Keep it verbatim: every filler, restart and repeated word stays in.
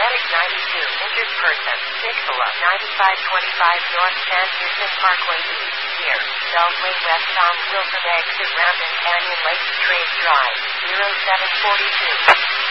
Medic ninety-two, injured person, Nicola, ninety-five twenty-five North San Houston Parkway East, here, Beltway West Tom Wilson exit ramp in Canyon Lake Trace Drive, zero seven four two.